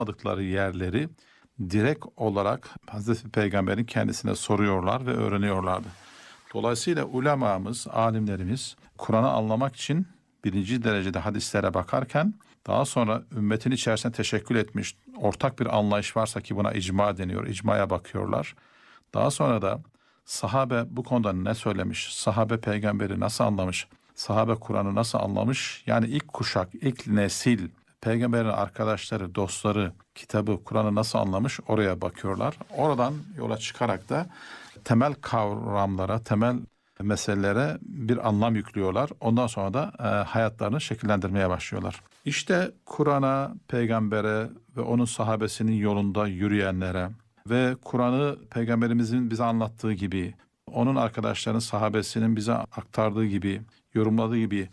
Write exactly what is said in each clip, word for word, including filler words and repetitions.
olmadıkları yerleri direkt olarak Hazreti Peygamber'in kendisine soruyorlar ve öğreniyorlardı. Dolayısıyla ulemamız, alimlerimiz Kur'an'ı anlamak için birinci derecede hadislere bakarken daha sonra ümmetin içerisine teşekkül etmiş ortak bir anlayış varsa ki buna icma deniyor, icmaya bakıyorlar. Daha sonra da sahabe bu konuda ne söylemiş, sahabe peygamberi nasıl anlamış, sahabe Kur'an'ı nasıl anlamış, yani ilk kuşak, ilk nesil, peygamberin arkadaşları, dostları kitabı, Kur'an'ı nasıl anlamış oraya bakıyorlar. Oradan yola çıkarak da temel kavramlara, temel meselelere bir anlam yüklüyorlar. Ondan sonra da e, hayatlarını şekillendirmeye başlıyorlar. İşte Kur'an'a, peygambere ve onun sahabesinin yolunda yürüyenlere ve Kur'an'ı peygamberimizin bize anlattığı gibi, onun arkadaşlarının, sahabesinin bize aktardığı gibi, yorumladığı gibi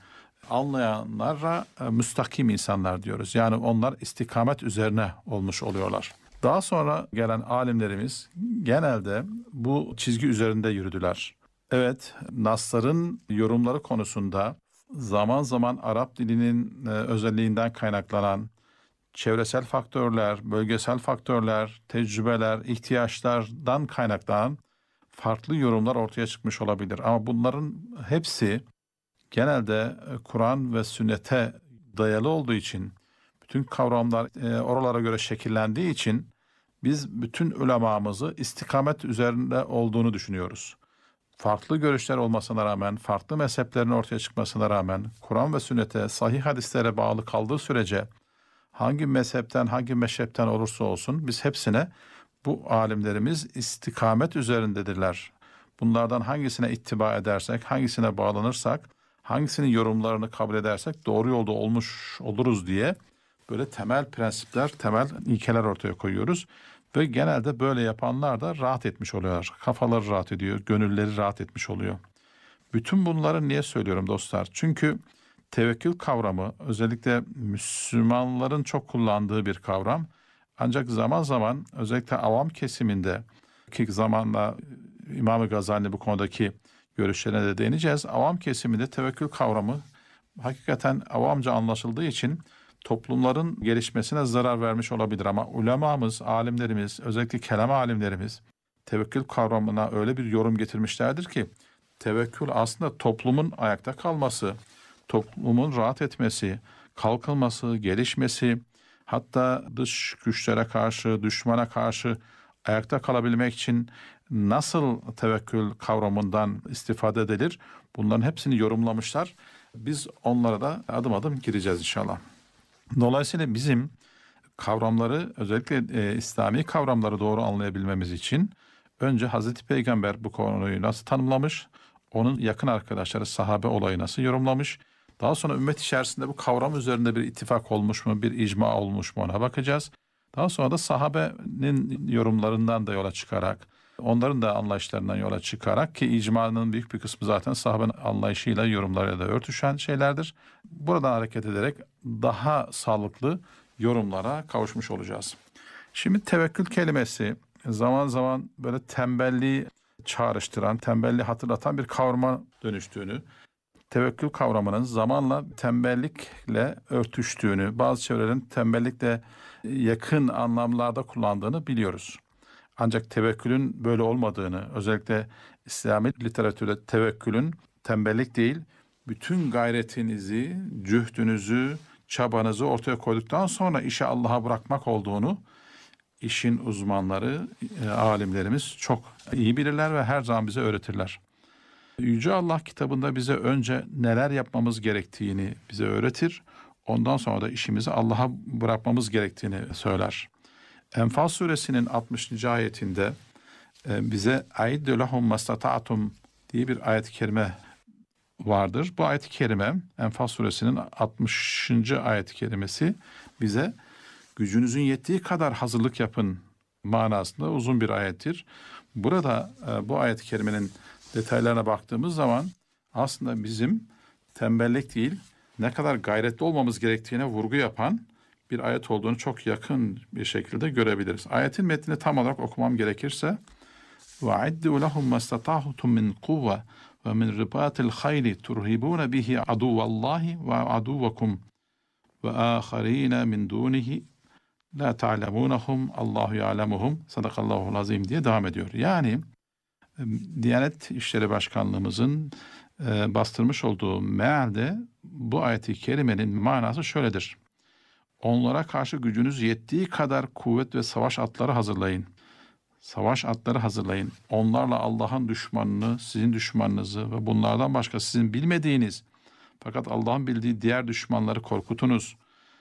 anlayanlara e, müstakim insanlar diyoruz. Yani onlar istikamet üzerine olmuş oluyorlar. Daha sonra gelen alimlerimiz genelde bu çizgi üzerinde yürüdüler. Evet, nasların yorumları konusunda zaman zaman Arap dilinin e, özelliğinden kaynaklanan çevresel faktörler, bölgesel faktörler, tecrübeler, ihtiyaçlardan kaynaklanan farklı yorumlar ortaya çıkmış olabilir. Ama bunların hepsi genelde Kur'an ve sünnete dayalı olduğu için, bütün kavramlar e, oralara göre şekillendiği için biz bütün ulemamızı istikamet üzerinde olduğunu düşünüyoruz. Farklı görüşler olmasına rağmen, farklı mezheplerin ortaya çıkmasına rağmen, Kur'an ve sünnete, sahih hadislere bağlı kaldığı sürece hangi mezhepten, hangi meşrepten olursa olsun biz hepsine bu alimlerimiz istikamet üzerindedirler. Bunlardan hangisine ittiba edersek, hangisine bağlanırsak, hangisinin yorumlarını kabul edersek doğru yolda olmuş oluruz diye böyle temel prensipler, temel ilkeler ortaya koyuyoruz. Ve genelde böyle yapanlar da rahat etmiş oluyorlar. Kafaları rahat ediyor, gönülleri rahat etmiş oluyor. Bütün bunları niye söylüyorum dostlar? Çünkü tevekkül kavramı özellikle Müslümanların çok kullandığı bir kavram. Ancak zaman zaman özellikle avam kesiminde ki zamanla İmam-ı Gazali bu konudaki görüşlerine de değineceğiz. Avam kesiminde tevekkül kavramı hakikaten avamca anlaşıldığı için toplumların gelişmesine zarar vermiş olabilir. Ama ulemamız, alimlerimiz, özellikle kelam alimlerimiz tevekkül kavramına öyle bir yorum getirmişlerdir ki tevekkül aslında toplumun ayakta kalması, toplumun rahat etmesi, kalkınması, gelişmesi, hatta dış güçlere karşı, düşmana karşı ayakta kalabilmek için nasıl tevekkül kavramından istifade edilir? Bunların hepsini yorumlamışlar. Biz onlara da adım adım gireceğiz inşallah. Dolayısıyla bizim kavramları, özellikle e, İslami kavramları doğru anlayabilmemiz için önce Hazreti Peygamber bu konuyu nasıl tanımlamış, onun yakın arkadaşları sahabe olayı nasıl yorumlamış, daha sonra ümmet içerisinde bu kavram üzerinde bir ittifak olmuş mu, bir icma olmuş mu ona bakacağız. Daha sonra da sahabenin yorumlarından da yola çıkarak, onların da anlayışlarından yola çıkarak ki icmanın büyük bir kısmı zaten sahabenin anlayışıyla, yorumlarıyla da örtüşen şeylerdir. Buradan hareket ederek daha sağlıklı yorumlara kavuşmuş olacağız. Şimdi tevekkül kelimesi zaman zaman böyle tembelliği çağrıştıran, tembelliği hatırlatan bir kavrama dönüştüğünü, tevekkül kavramının zamanla tembellikle örtüştüğünü, bazı çevrelerin tembellikle yakın anlamlarda kullandığını biliyoruz. Ancak tevekkülün böyle olmadığını, özellikle İslami literatürde tevekkülün tembellik değil, bütün gayretinizi, cühdünüzü, çabanızı ortaya koyduktan sonra işi Allah'a bırakmak olduğunu işin uzmanları, e, alimlerimiz çok iyi bilirler ve her zaman bize öğretirler. Yüce Allah kitabında bize önce neler yapmamız gerektiğini bize öğretir. Ondan sonra da işimizi Allah'a bırakmamız gerektiğini söyler. Enfal suresinin altmışıncı ayetinde e, bize "Aiddu lehum mastata'tum" diye bir ayet-i kerime vardır. Bu ayet-i kerime Enfal suresinin altmışıncı ayet-i kerimesi bize gücünüzün yettiği kadar hazırlık yapın manasında uzun bir ayettir. Burada e, bu ayet-i kerimenin detaylarına baktığımız zaman aslında bizim tembellik değil, ne kadar gayretli olmamız gerektiğine vurgu yapan bir ayet olduğunu çok yakın bir şekilde görebiliriz. Ayetin metnini tam olarak okumam gerekirse وَاَعِدُّوا لَهُمْ مَسْتَطَعْتُمْ مِنْ قُوَّةٍ وَمِنْ رِبَاطِ الْخَيْلِ تُرْهِبُونَ بِهِ عَدُوَّ اللّٰهِ وَعَدُوَّكُمْ وَآخَرِينَ مِنْ دُونِهِ La ta'lemunahum Allahu ya'lemuhum sadakallahul azim diye devam ediyor. Yani e, Diyanet İşleri Başkanlığımızın e, bastırmış olduğu mealde bu ayeti kerimenin manası şöyledir. Onlara karşı gücünüz yettiği kadar kuvvet ve savaş atları hazırlayın. Savaş atları hazırlayın. Onlarla Allah'ın düşmanını, sizin düşmanınızı ve bunlardan başka sizin bilmediğiniz fakat Allah'ın bildiği diğer düşmanları korkutunuz.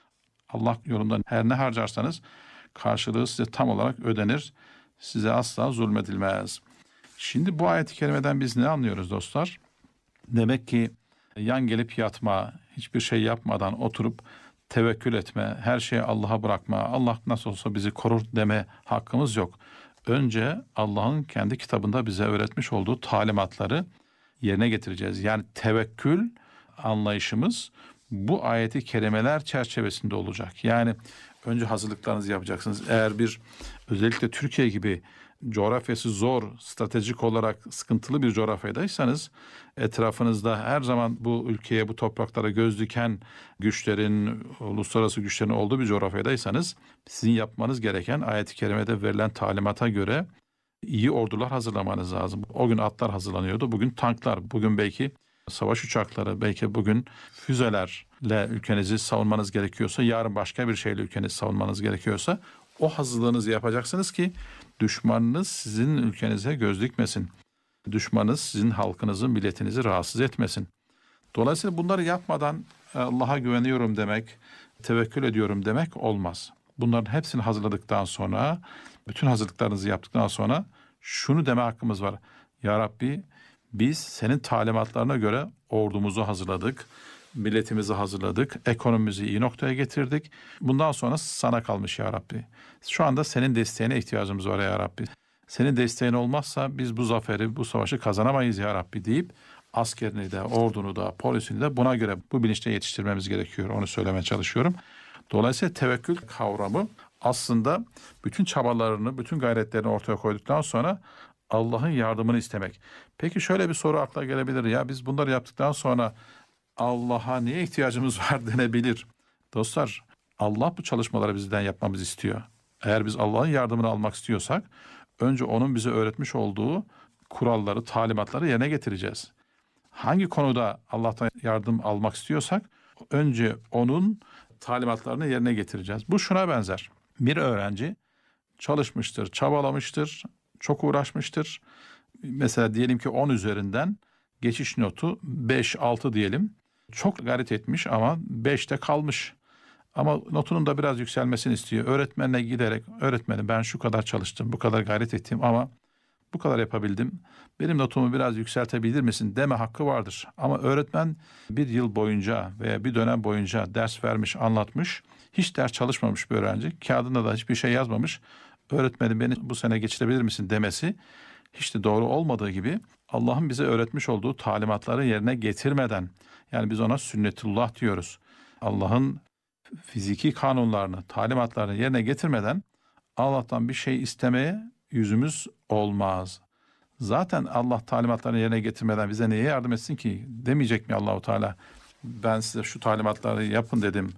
Allah yolunda her ne harcarsanız karşılığı size tam olarak ödenir. Size asla zulmedilmez. Şimdi bu ayet-i kerimeden biz ne anlıyoruz dostlar? Demek ki yan gelip yatma, hiçbir şey yapmadan oturup tevekkül etme, her şeyi Allah'a bırakma, Allah nasıl olsa bizi korur deme hakkımız yok. Önce Allah'ın kendi kitabında bize öğretmiş olduğu talimatları yerine getireceğiz. Yani tevekkül anlayışımız bu ayeti kerimeler çerçevesinde olacak. Yani önce hazırlıklarınızı yapacaksınız. Eğer bir özellikle Türkiye gibi coğrafyası zor, stratejik olarak sıkıntılı bir coğrafyadaysanız, etrafınızda her zaman bu ülkeye, bu topraklara göz diken güçlerin, uluslararası güçlerin olduğu bir coğrafyadaysanız, sizin yapmanız gereken ayet-i kerimede verilen talimata göre iyi ordular hazırlamanız lazım. O gün atlar hazırlanıyordu, bugün tanklar, bugün belki savaş uçakları, belki bugün füzelerle ülkenizi savunmanız gerekiyorsa, yarın başka bir şeyle ülkenizi savunmanız gerekiyorsa, o hazırlığınızı yapacaksınız ki düşmanınız sizin ülkenize göz dikmesin. Düşmanınız sizin halkınızı, milletinizi rahatsız etmesin. Dolayısıyla bunları yapmadan Allah'a güveniyorum demek, tevekkül ediyorum demek olmaz. Bunların hepsini hazırladıktan sonra, bütün hazırlıklarınızı yaptıktan sonra şunu deme hakkımız var. Ya Rabbi, biz senin talimatlarına göre ordumuzu hazırladık, milletimizi hazırladık, ekonomimizi iyi noktaya getirdik. Bundan sonra sana kalmış ya Rabbi. Şu anda senin desteğine ihtiyacımız var ya Rabbi. Senin desteğin olmazsa biz bu zaferi, bu savaşı kazanamayız ya Rabbi deyip askerini de, ordunu da, polisini de buna göre bu bilinçle yetiştirmemiz gerekiyor. Onu söylemeye çalışıyorum. Dolayısıyla tevekkül kavramı aslında bütün çabalarını, bütün gayretlerini ortaya koyduktan sonra Allah'ın yardımını istemek. Peki şöyle bir soru akla gelebilir. Ya biz bunları yaptıktan sonra Allah'a niye ihtiyacımız var denebilir. Dostlar, Allah bu çalışmaları bizden yapmamızı istiyor. Eğer biz Allah'ın yardımını almak istiyorsak önce onun bize öğretmiş olduğu kuralları, talimatları yerine getireceğiz. Hangi konuda Allah'tan yardım almak istiyorsak önce onun talimatlarını yerine getireceğiz. Bu şuna benzer. Bir öğrenci çalışmıştır, çabalamıştır, çok uğraşmıştır. Mesela diyelim ki on üzerinden geçiş notu beş altı diyelim. Çok gayret etmiş ama beşte kalmış. Ama notunun da biraz yükselmesini istiyor. Öğretmenine giderek, öğretmenim ben şu kadar çalıştım, bu kadar gayret ettim ama bu kadar yapabildim. Benim notumu biraz yükseltebilir misin deme hakkı vardır. Ama öğretmen bir yıl boyunca veya bir dönem boyunca ders vermiş, anlatmış. Hiç ders çalışmamış bir öğrenci. Kağıdında da hiçbir şey yazmamış. Öğretmenim beni bu sene geçirebilir misin demesi hiç de doğru olmadığı gibi Allah'ın bize öğretmiş olduğu talimatları yerine getirmeden, yani biz ona sünnetullah diyoruz. Allah'ın fiziki kanunlarını, talimatlarını yerine getirmeden Allah'tan bir şey istemeye yüzümüz olmaz. Zaten Allah talimatlarını yerine getirmeden bize neye yardım etsin ki? Demeyecek mi Allahu Teala? Ben size şu talimatları yapın dedim,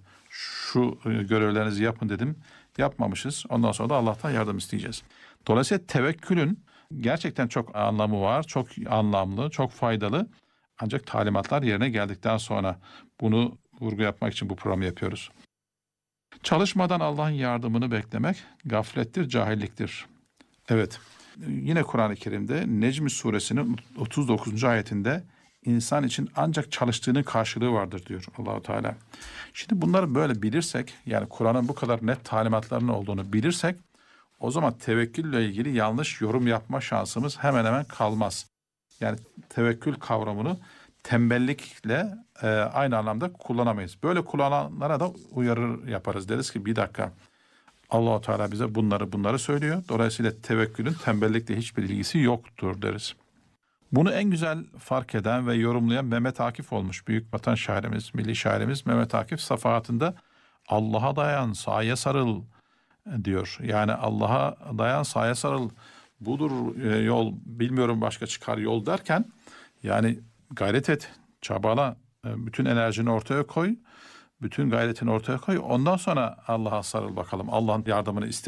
şu görevlerinizi yapın dedim. Yapmamışız. Ondan sonra da Allah'tan yardım isteyeceğiz. Dolayısıyla tevekkülün gerçekten çok anlamı var, çok anlamlı, çok faydalı. Ancak talimatlar yerine geldikten sonra bunu vurgu yapmak için bu programı yapıyoruz. Çalışmadan Allah'ın yardımını beklemek gaflettir, cahilliktir. Evet, yine Kur'an-ı Kerim'de Necm suresinin otuz dokuzuncu ayetinde insan için ancak çalıştığının karşılığı vardır diyor Allahu Teala. Şimdi bunları böyle bilirsek, yani Kur'an'ın bu kadar net talimatlarının olduğunu bilirsek, o zaman tevekkülle ilgili yanlış yorum yapma şansımız hemen hemen kalmaz. Yani tevekkül kavramını tembellikle e, aynı anlamda kullanamayız. Böyle kullananlara da uyarı yaparız. Deriz ki bir dakika, Allah-u Teala bize bunları bunları söylüyor. Dolayısıyla tevekkülün tembellikle hiçbir ilgisi yoktur deriz. Bunu en güzel fark eden ve yorumlayan Mehmet Akif olmuş. Büyük vatan şairimiz, milli şairimiz Mehmet Akif safahatında Allah'a dayan, sağa sarıl diyor. Yani Allah'a dayan, sağa sarıl, budur e, yol, bilmiyorum başka çıkar yol derken, yani gayret et, çabala, e, bütün enerjini ortaya koy Bütün gayretini ortaya koy. Ondan sonra Allah'a sarıl bakalım. Allah'ın yardımını iste.